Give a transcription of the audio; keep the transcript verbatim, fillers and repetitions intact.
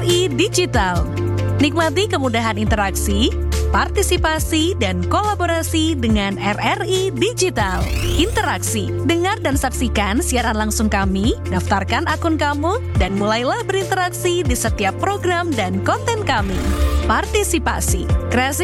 I Digital. Nikmati kemudahan interaksi, partisipasi, dan kolaborasi dengan R R I Digital. Interaksi, dengar dan saksikan siaran langsung kami, daftarkan akun kamu, dan mulailah berinteraksi di setiap program dan konten kami. Partisipasi, kreasi